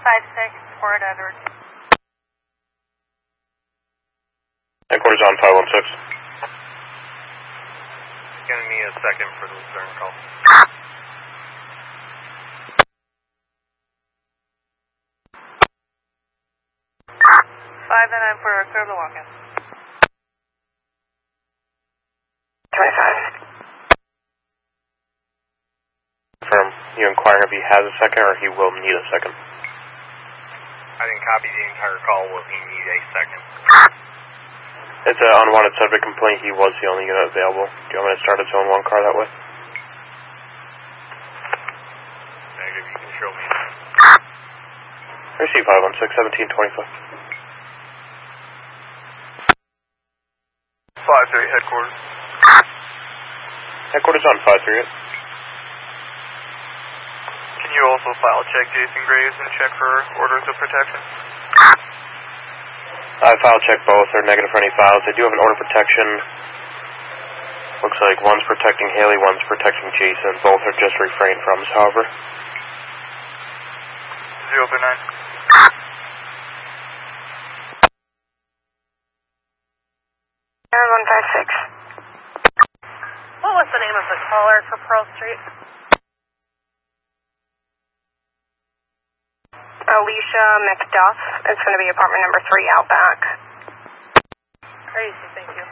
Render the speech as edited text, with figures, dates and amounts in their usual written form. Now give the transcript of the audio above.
156, Port Edward. Headquarters on 516. Giving me a second for the return call. 599 for clear the walk-in. 25. Confirm. You inquiring if he has a second or he will need a second? I didn't copy the entire call. Will he need a second? It's an unwanted subject complaint. He was the only unit available. Do you want me to start its own one car that way? Negative. You can show me. Receive 516, 1725. 5-3 headquarters. Headquarters on 538. Can you also file check Jason Graves and check for orders of protection? I file check both. They're negative for any files. They do have an order of protection. Looks like one's protecting Haley, one's protecting Jason. Both are just refrained from, however. 039. Air 156. What was the name of the caller for Pearl Street? Alicia McDuff. It's going to be apartment number 3 out back. Crazy, thank you.